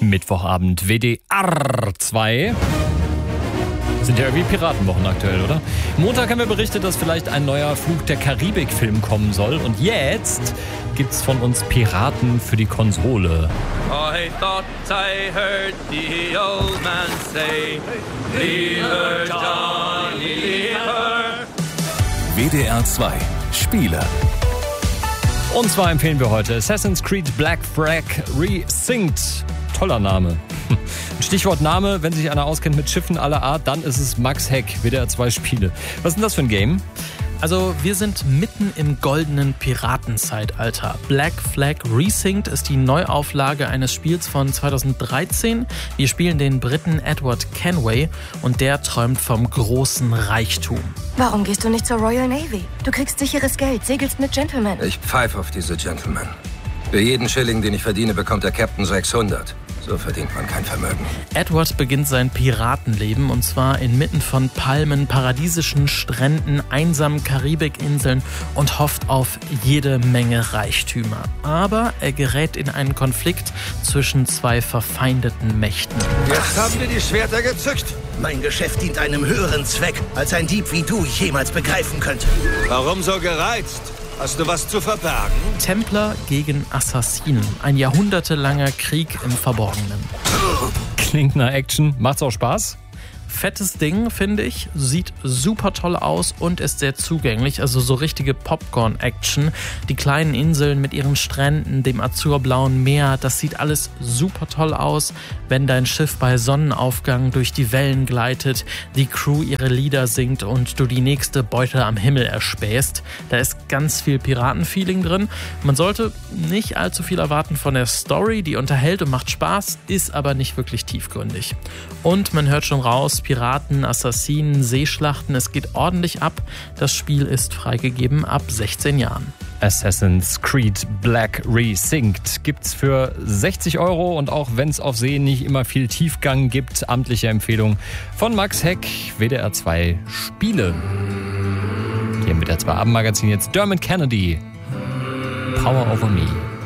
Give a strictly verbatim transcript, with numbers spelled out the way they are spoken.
Mittwochabend, W D R zwei. Sind ja irgendwie Piratenwochen aktuell, oder? Montag haben wir berichtet, dass vielleicht ein neuer Flug der Karibik-Film kommen soll. Und jetzt gibt's von uns Piraten für die Konsole. I thought I heard the old man say, leave her, Johnny, leave her. W D R zwei Spiele. Und zwar empfehlen wir heute Assassin's Creed Black Flag Resynced. Toller Name. Stichwort Name, wenn sich einer auskennt mit Schiffen aller Art, dann ist es Max Heck, W D R zwei Spiele. Was ist denn das für ein Game? Also wir sind mitten im goldenen Piratenzeitalter. Black Flag Resynced ist die Neuauflage eines Spiels von zweitausenddreizehn. Wir spielen den Briten Edward Kenway und der träumt vom großen Reichtum. Warum gehst du nicht zur Royal Navy? Du kriegst sicheres Geld, segelst mit Gentlemen. Ich pfeife auf diese Gentlemen. Für jeden Schilling, den ich verdiene, bekommt der Captain sechshundert. So verdient man kein Vermögen. Edward beginnt sein Piratenleben und zwar inmitten von Palmen, paradiesischen Stränden, einsamen Karibikinseln und hofft auf jede Menge Reichtümer. Aber er gerät in einen Konflikt zwischen zwei verfeindeten Mächten. Jetzt haben wir die Schwerter gezückt. Mein Geschäft dient einem höheren Zweck, als ein Dieb wie du jemals begreifen könnte. Warum so gereizt? Hast du was zu verbergen? Templer gegen Assassinen. Ein jahrhundertelanger Krieg im Verborgenen. Klingt nach Action. Macht's auch Spaß? Fettes Ding, finde ich. Sieht super toll aus und ist sehr zugänglich. Also so richtige Popcorn-Action. Die kleinen Inseln mit ihren Stränden, dem azurblauen Meer, das sieht alles super toll aus. Wenn dein Schiff bei Sonnenaufgang durch die Wellen gleitet, die Crew ihre Lieder singt und du die nächste Beute am Himmel erspähst. Da ist ganz viel Piratenfeeling drin. Man sollte nicht allzu viel erwarten von der Story. Die unterhält und macht Spaß, ist aber nicht wirklich tiefgründig. Und man hört schon raus, Piraten, Assassinen, Seeschlachten, es geht ordentlich ab. Das Spiel ist freigegeben ab sechzehn Jahren. Assassin's Creed Black Resynced gibt's für sechzig Euro und auch wenn es auf See nicht immer viel Tiefgang gibt, amtliche Empfehlung von Max Heck, W D R zwei Spiele. Hier im W D R zwei Abendmagazin jetzt Dermot Kennedy, Power Over Me.